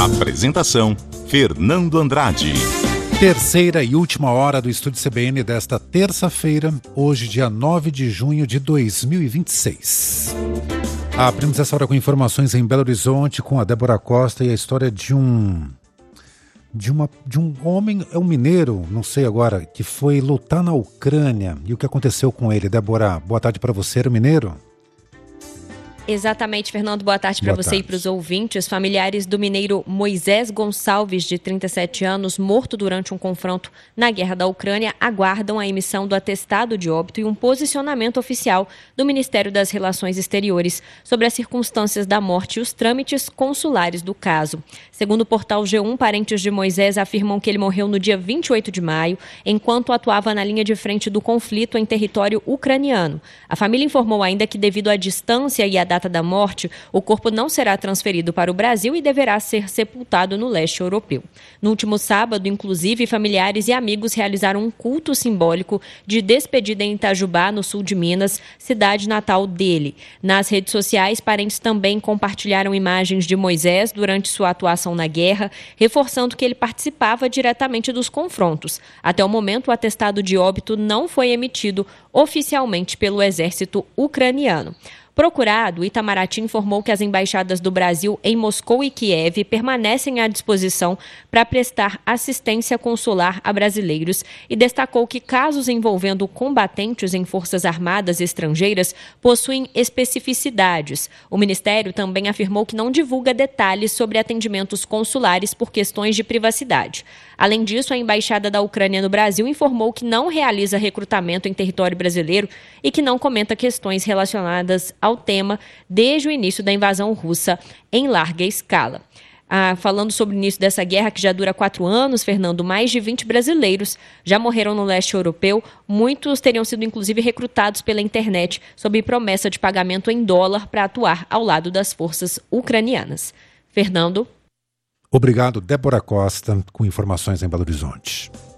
Apresentação: Fernando Andrade. Terceira e última hora do Estúdio CBN desta terça-feira, hoje dia 9 de junho de 2026. Abrimos essa hora com informações em Belo Horizonte com a Débora Costa e a história de um homem, é um mineiro, não sei agora, que foi lutar na Ucrânia. E o que aconteceu com ele? Débora, boa tarde para você, era mineiro? Exatamente, Fernando. Boa tarde para você e para os ouvintes. Familiares do mineiro Moisés Gonçalves, de 37 anos, morto durante um confronto na guerra da Ucrânia, aguardam a emissão do atestado de óbito e um posicionamento oficial do Ministério das Relações Exteriores sobre as circunstâncias da morte e os trâmites consulares do caso. Segundo o portal G1, parentes de Moisés afirmam que ele morreu no dia 28 de maio, enquanto atuava na linha de frente do conflito em território ucraniano. A família informou ainda que, devido à distância e à data da morte, o corpo não será transferido para o Brasil e deverá ser sepultado no leste europeu. No último sábado, inclusive, familiares e amigos realizaram um culto simbólico de despedida em Itajubá, no sul de Minas, cidade natal dele. Nas redes sociais, parentes também compartilharam imagens de Moisés durante sua atuação na guerra, reforçando que ele participava diretamente dos confrontos. Até o momento, o atestado de óbito não foi emitido oficialmente pelo exército ucraniano. Procurado, Itamaraty informou que as embaixadas do Brasil em Moscou e Kiev permanecem à disposição para prestar assistência consular a brasileiros e destacou que casos envolvendo combatentes em forças armadas estrangeiras possuem especificidades. O Ministério também afirmou que não divulga detalhes sobre atendimentos consulares por questões de privacidade. Além disso, a Embaixada da Ucrânia no Brasil informou que não realiza recrutamento em território brasileiro e que não comenta questões relacionadas ao tema desde o início da invasão russa em larga escala. Falando sobre o início dessa guerra, que já dura 4 anos, Fernando, mais de 20 brasileiros já morreram no leste europeu. Muitos teriam sido, inclusive, recrutados pela internet sob promessa de pagamento em dólar para atuar ao lado das forças ucranianas. Fernando. Obrigado, Débora Costa, com informações em Belo Horizonte.